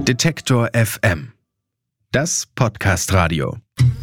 Detektor FM. Das Podcast-Radio.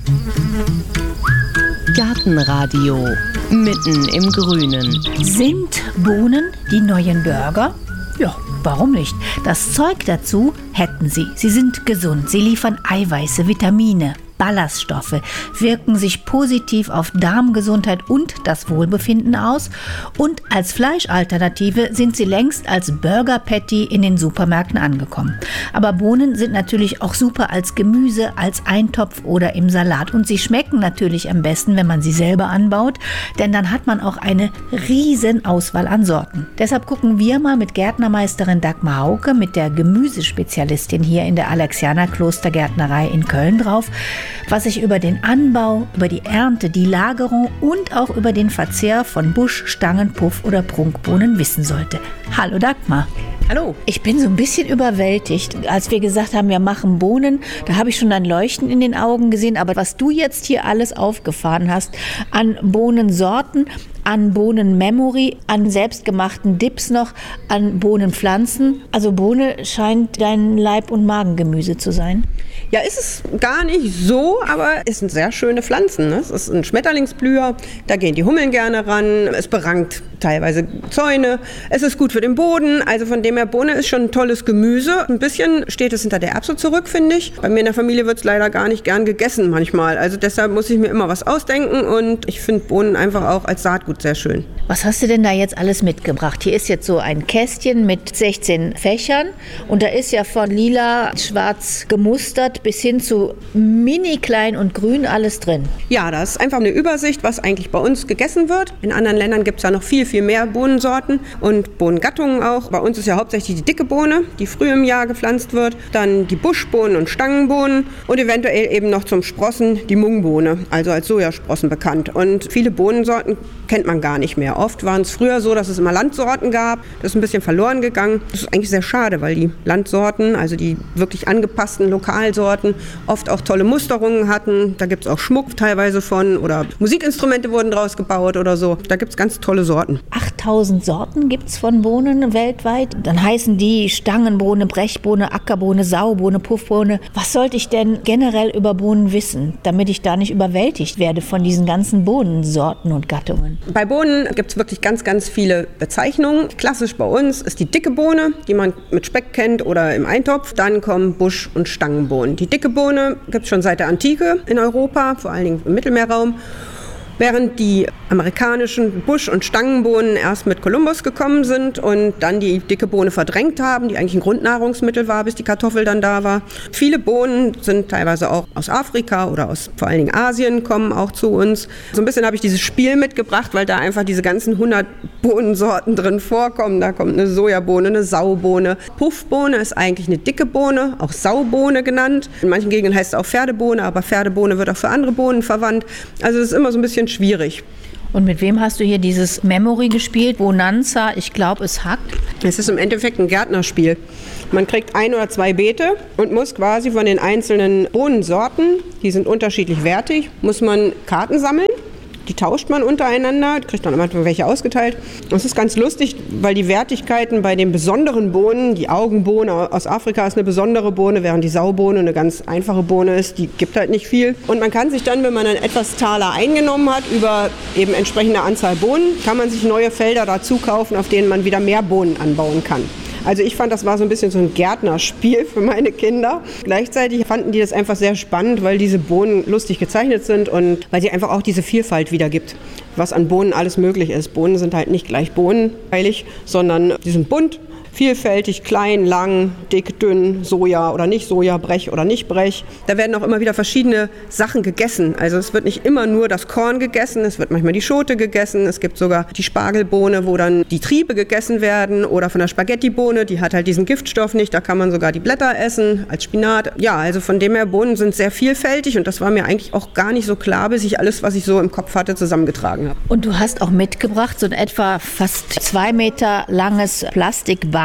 Gartenradio. Mitten im Grünen. Sind Bohnen die neuen Burger? Ja, warum nicht? Das Zeug dazu hätten sie. Sie sind gesund, sie liefern Eiweiße, Vitamine, Ballaststoffe, wirken sich positiv auf Darmgesundheit und das Wohlbefinden aus und als Fleischalternative sind sie längst als Burger Patty in den Supermärkten angekommen. Aber Bohnen sind natürlich auch super als Gemüse, als Eintopf oder im Salat und sie schmecken natürlich am besten, wenn man sie selber anbaut, denn dann hat man auch eine riesen Auswahl an Sorten. Deshalb gucken wir mal mit Gärtnermeisterin Dagmar Hauke, mit der Gemüsespezialistin hier in der Alexianer Klostergärtnerei in Köln drauf, was ich über den Anbau, über die Ernte, die Lagerung und auch über den Verzehr von Busch-, Stangen-, Puff- oder Prunkbohnen wissen sollte. Hallo Dagmar. Hallo. Ich bin so ein bisschen überwältigt. Als wir gesagt haben, wir machen Bohnen, da habe ich schon ein Leuchten in den Augen gesehen. Aber was du jetzt hier alles aufgefahren hast an Bohnensorten, an Bohnen-Memory, an selbstgemachten Dips noch, an Bohnenpflanzen. Also Bohne scheint dein Leib- und Magengemüse zu sein. Ja, ist es gar nicht so, aber es sind sehr schöne Pflanzen. Ne? Es ist ein Schmetterlingsblüher, da gehen die Hummeln gerne ran. Es berankt teilweise Zäune. Es ist gut für den Boden. Also von dem her, Bohne ist schon ein tolles Gemüse. Ein bisschen steht es hinter der Erbse zurück, finde ich. Bei mir in der Familie wird es leider gar nicht gern gegessen manchmal. Also deshalb muss ich mir immer was ausdenken und ich finde Bohnen einfach auch als Saatgut sehr schön. Was hast du denn da jetzt alles mitgebracht? Hier ist jetzt so ein Kästchen mit 16 Fächern und da ist ja von lila, schwarz gemustert bis hin zu mini klein und grün alles drin. Ja, da ist einfach eine Übersicht, was eigentlich bei uns gegessen wird. In anderen Ländern gibt es ja noch viel mehr Bohnensorten und Bohnengattungen auch. Bei uns ist ja hauptsächlich die dicke Bohne, die früh im Jahr gepflanzt wird. Dann die Buschbohnen und Stangenbohnen und eventuell eben noch zum Sprossen die Mungbohne, also als Sojasprossen bekannt. Und viele Bohnensorten kennt man gar nicht mehr. Oft waren es früher so, dass es immer Landsorten gab. Das ist ein bisschen verloren gegangen. Das ist eigentlich sehr schade, weil die Landsorten, also die wirklich angepassten Lokalsorten, oft auch tolle Musterungen hatten. Da gibt es auch Schmuck teilweise von oder Musikinstrumente wurden draus gebaut oder so. Da gibt es ganz tolle Sorten. 8000 Sorten gibt es von Bohnen weltweit. Dann heißen die Stangenbohne, Brechbohne, Ackerbohne, Saubohne, Puffbohne. Was sollte ich denn generell über Bohnen wissen, damit ich da nicht überwältigt werde von diesen ganzen Bohnensorten und Gattungen? Bei Bohnen gibt es wirklich ganz, ganz viele Bezeichnungen. Klassisch bei uns ist die dicke Bohne, die man mit Speck kennt oder im Eintopf. Dann kommen Busch- und Stangenbohnen. Die dicke Bohne gibt es schon seit der Antike in Europa, vor allen Dingen im Mittelmeerraum. Während die amerikanischen Busch- und Stangenbohnen erst mit Kolumbus gekommen sind und dann die dicke Bohne verdrängt haben, die eigentlich ein Grundnahrungsmittel war, bis die Kartoffel dann da war. Viele Bohnen sind teilweise auch aus Afrika oder aus vor allen Dingen Asien, kommen auch zu uns. So ein bisschen habe ich dieses Spiel mitgebracht, weil da einfach diese ganzen 100 Bohnensorten drin vorkommen. Da kommt eine Sojabohne, eine Saubohne. Puffbohne ist eigentlich eine dicke Bohne, auch Saubohne genannt. In manchen Gegenden heißt es auch Pferdebohne, aber Pferdebohne wird auch für andere Bohnen verwandt. Also es ist immer so ein bisschen schwierig. Und mit wem hast du hier dieses Memory gespielt? Bonanza, ich glaube, es hackt. Es ist im Endeffekt ein Gärtnerspiel. Man kriegt 1 oder 2 Beete und muss quasi von den einzelnen Bohnensorten, die sind unterschiedlich wertig, muss man Karten sammeln. Die tauscht man untereinander, kriegt dann immer welche ausgeteilt. Das ist ganz lustig, weil die Wertigkeiten bei den besonderen Bohnen, die Augenbohne aus Afrika ist eine besondere Bohne, während die Saubohne eine ganz einfache Bohne ist, die gibt halt nicht viel. Und man kann sich dann, wenn man dann etwas Taler eingenommen hat, über eben entsprechende Anzahl Bohnen, kann man sich neue Felder dazu kaufen, auf denen man wieder mehr Bohnen anbauen kann. Also ich fand, das war so ein bisschen so ein Gärtnerspiel für meine Kinder. Gleichzeitig fanden die das einfach sehr spannend, weil diese Bohnen lustig gezeichnet sind und weil sie einfach auch diese Vielfalt wiedergibt, was an Bohnen alles möglich ist. Bohnen sind halt nicht gleich bohnenheilig, sondern die sind bunt, vielfältig, klein, lang, dick, dünn, Soja oder nicht Soja, Brech oder nicht Brech. Da werden auch immer wieder verschiedene Sachen gegessen. Also es wird nicht immer nur das Korn gegessen, es wird manchmal die Schote gegessen. Es gibt sogar die Spargelbohne, wo dann die Triebe gegessen werden oder von der Spaghettibohne, die hat halt diesen Giftstoff nicht, da kann man sogar die Blätter essen als Spinat. Ja, also von dem her, Bohnen sind sehr vielfältig und das war mir eigentlich auch gar nicht so klar, bis ich alles, was ich so im Kopf hatte, zusammengetragen habe. Und du hast auch mitgebracht so ein etwa fast 2 Meter langes Plastikbad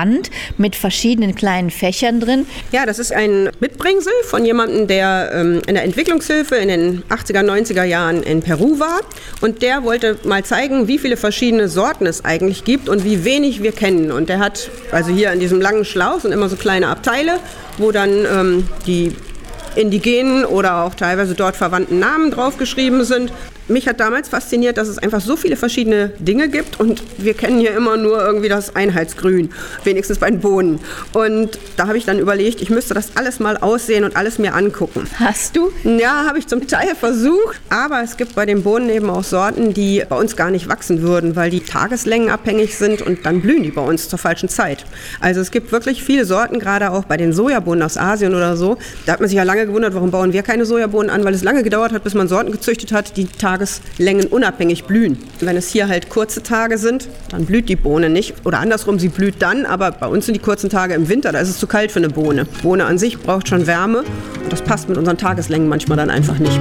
Band mit verschiedenen kleinen Fächern drin. Ja, das ist ein Mitbringsel von jemandem, der in der Entwicklungshilfe in den 80er, 90er Jahren in Peru war. Und der wollte mal zeigen, wie viele verschiedene Sorten es eigentlich gibt und wie wenig wir kennen. Und der hat, also hier in diesem langen Schlauch sind immer so kleine Abteile, wo dann die indigenen oder auch teilweise dort verwandten Namen draufgeschrieben sind. Mich hat damals fasziniert, dass es einfach so viele verschiedene Dinge gibt und wir kennen hier immer nur irgendwie das Einheitsgrün, wenigstens bei den Bohnen. Und da habe ich dann überlegt, ich müsste das alles mal aussehen und alles mir angucken. Hast du? Ja, habe ich zum Teil versucht, aber es gibt bei den Bohnen eben auch Sorten, die bei uns gar nicht wachsen würden, weil die tageslängenabhängig sind und dann blühen die bei uns zur falschen Zeit. Also es gibt wirklich viele Sorten, gerade auch bei den Sojabohnen aus Asien oder so. Da hat man sich ja lange gewundert, warum bauen wir keine Sojabohnen an, weil es lange gedauert hat, bis man Sorten gezüchtet hat, die Tageslängen unabhängig blühen. Wenn es hier halt kurze Tage sind, dann blüht die Bohne nicht. Oder andersrum, sie blüht dann, aber bei uns sind die kurzen Tage im Winter, da ist es zu kalt für eine Bohne. Bohne an sich braucht schon Wärme und das passt mit unseren Tageslängen manchmal dann einfach nicht.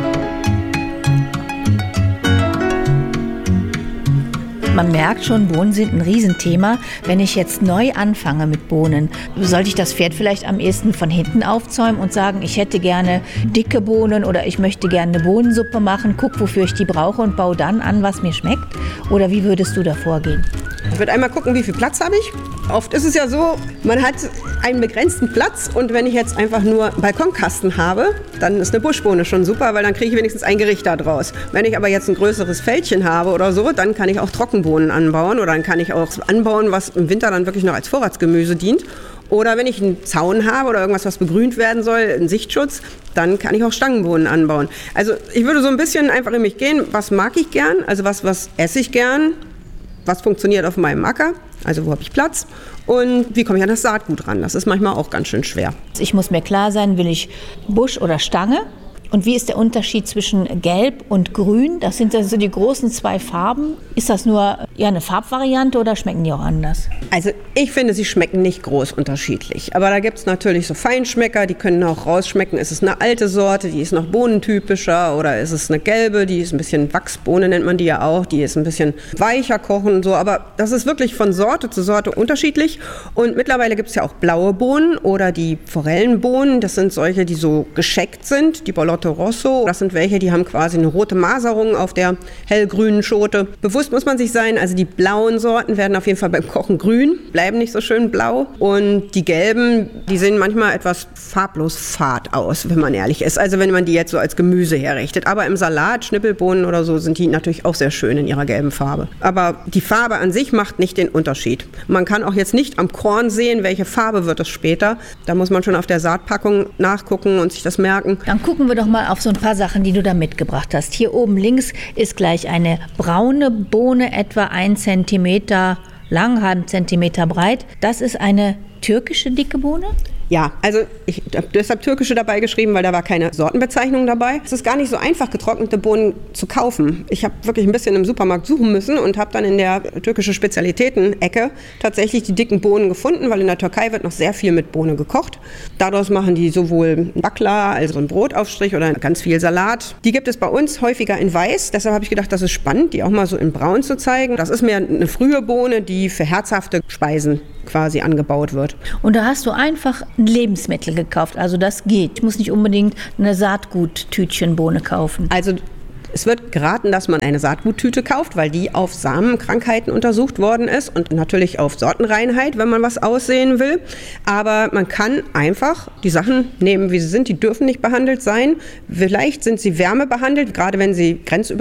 Man merkt schon, Bohnen sind ein Riesenthema. Wenn ich jetzt neu anfange mit Bohnen, sollte ich das Pferd vielleicht am ehesten von hinten aufzäumen und sagen, ich hätte gerne dicke Bohnen oder ich möchte gerne eine Bohnensuppe machen, guck, wofür ich die brauche und baue dann an, was mir schmeckt? Oder wie würdest du da vorgehen? Ich würde einmal gucken, wie viel Platz habe ich. Oft ist es ja so, man hat einen begrenzten Platz und wenn ich jetzt einfach nur einen Balkonkasten habe, dann ist eine Buschbohne schon super, weil dann kriege ich wenigstens ein Gericht da draus. Wenn ich aber jetzt ein größeres Feldchen habe oder so, dann kann ich auch Trockenbohnen anbauen oder dann kann ich auch anbauen, was im Winter dann wirklich noch als Vorratsgemüse dient. Oder wenn ich einen Zaun habe oder irgendwas, was begrünt werden soll, einen Sichtschutz, dann kann ich auch Stangenbohnen anbauen. Also ich würde so ein bisschen einfach in mich gehen, was mag ich gern, also was esse ich gern, was funktioniert auf meinem Acker, also wo habe ich Platz und wie komme ich an das Saatgut ran. Das ist manchmal auch ganz schön schwer. Ich muss mir klar sein, will ich Busch oder Stange? Und wie ist der Unterschied zwischen Gelb und Grün? Das sind also die großen zwei Farben. Ist das nur eine Farbvariante oder schmecken die auch anders? Also ich finde, sie schmecken nicht groß unterschiedlich. Aber da gibt es natürlich so Feinschmecker, die können auch rausschmecken, ist es eine alte Sorte, die ist noch bohnentypischer oder ist es eine gelbe, die ist ein bisschen Wachsbohne, nennt man die ja auch, die ist ein bisschen weicher kochen und so. Aber das ist wirklich von Sorte zu Sorte unterschiedlich. Und mittlerweile gibt es ja auch blaue Bohnen oder die Forellenbohnen. Das sind solche, die so gescheckt sind, die Bolotte Rosso. Das sind welche, die haben quasi eine rote Maserung auf der hellgrünen Schote. Bewusst muss man sich sein, also die blauen Sorten werden auf jeden Fall beim Kochen grün, bleiben nicht so schön blau. Und die gelben, die sehen manchmal etwas farblos fad aus, wenn man ehrlich ist. Also wenn man die jetzt so als Gemüse herrichtet. Aber im Salat, Schnippelbohnen oder so, sind die natürlich auch sehr schön in ihrer gelben Farbe. Aber die Farbe an sich macht nicht den Unterschied. Man kann auch jetzt nicht am Korn sehen, welche Farbe wird es später. Da muss man schon auf der Saatpackung nachgucken und sich das merken. Dann gucken wir doch mal auf so ein paar Sachen, die du da mitgebracht hast. Hier oben links ist gleich eine braune Bohne, etwa 1 Zentimeter lang, halben Zentimeter breit. Das ist eine türkische dicke Bohne? Ja, also ich habe deshalb türkische dabei geschrieben, weil da war keine Sortenbezeichnung dabei. Es ist gar nicht so einfach, getrocknete Bohnen zu kaufen. Ich habe wirklich ein bisschen im Supermarkt suchen müssen und habe dann in der türkische Spezialitäten-Ecke tatsächlich die dicken Bohnen gefunden, weil in der Türkei wird noch sehr viel mit Bohne gekocht. Daraus machen die sowohl Bakla, also einen Brotaufstrich oder ganz viel Salat. Die gibt es bei uns häufiger in weiß, deshalb habe ich gedacht, das ist spannend, die auch mal so in braun zu zeigen. Das ist mehr eine frühe Bohne, die für herzhafte Speisen quasi angebaut wird. Und da hast du einfach ein Lebensmittel gekauft, also das geht. Ich muss nicht unbedingt eine Saatguttütchenbohne kaufen. Also es wird geraten, dass man eine Saatguttüte kauft, weil die auf Samenkrankheiten untersucht worden ist und natürlich auf Sortenreinheit, wenn man was aussehen will. Aber man kann einfach die Sachen nehmen, wie sie sind. Die dürfen nicht behandelt sein. Vielleicht sind sie wärmebehandelt, gerade wenn sie grenzüberschreitend